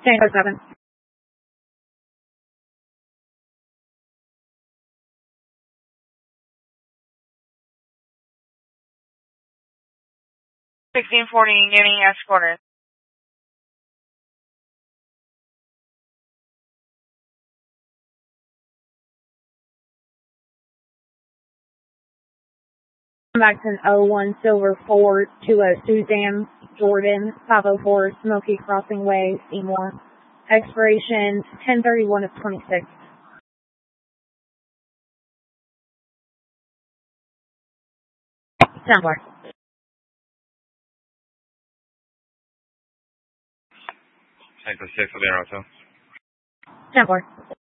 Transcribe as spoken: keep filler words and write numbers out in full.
Tango seven. sixteen forty, getting escorted. Back to oh one Silver four to a Suzanne Jordan, five oh four Smoky Crossing Way, Seymour. Expiration ten thirty-one of twenty-six. Soundbar. Tango six, Alero Hotel. Soundbar.